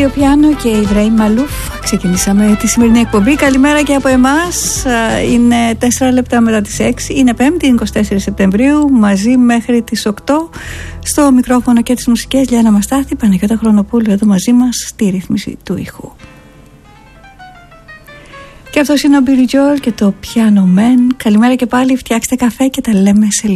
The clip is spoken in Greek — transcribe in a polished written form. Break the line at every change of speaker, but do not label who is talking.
Μάριο Πιάνο και Ιβραήμ Μαλούφ. Ξεκινήσαμε τη σημερινή εκπομπή. Καλημέρα και από εμάς. Είναι 4 λεπτά μετά τις 6. Είναι 5η, 24 Σεπτεμβρίου. Μαζί μέχρι τις 8. Στο μικρόφωνο και τις μουσικές Λιάννα Μαστάθη. Παναγιώτα Χρονοπούλου εδώ μαζί μας στη ρύθμιση του ήχου. Και αυτός είναι ο Billy Joel και το Piano Man. Καλημέρα και πάλι. Φτιάξτε καφέ και τα λέμε σε λίγο.